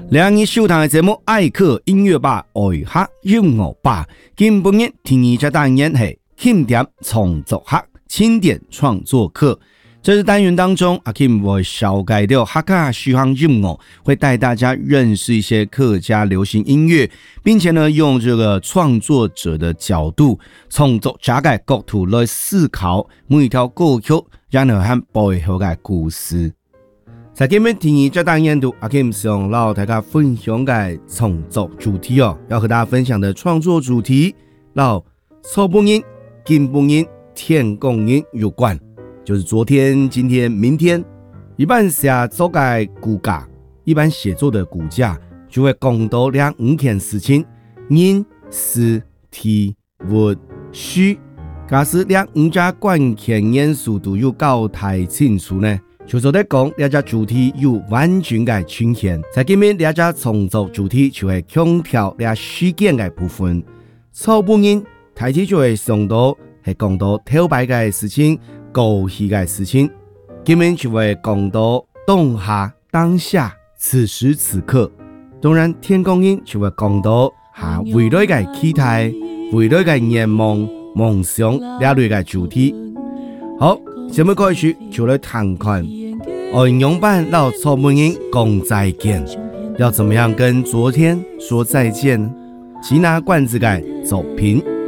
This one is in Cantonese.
两日收听的节目《爱客音乐吧》爱客音乐吧，今本日第二个单元是轻点创作客轻点创作课。这是单元当中，阿 Kim 会小改掉客家西洋音乐，会带大家认识一些客家流行音乐，并且呢，用这个创作者的角度，从作者的角度来思考每一条歌曲，然后和背后的故事。在今日第二个单元度，阿 Kim 想让大家分享的创作主题哦，要和大家分享的创作主题，让初本音、今本音、天公音有关，就是昨天、今天、明天。一般写作的骨架，一般写作的骨架就会讲到5件事情：人、事、天、物、虚。假使5个关键元素都有搞太清楚呢，就是在讲这个主题有完全的呈现。在今日这个创作主题就会强调这事件的部分。初本音开始就会想到是讲到头摆的事情、过去的事情，今日就会讲到当下、当下、此时此刻。当然，天公音就会讲到未来的期待、未来的愿望、梦想这类的主题。好，节目开始就来谈看应用版到初本音讲再见，要怎么样跟昨天说再见呢？吉拿罐子的作品。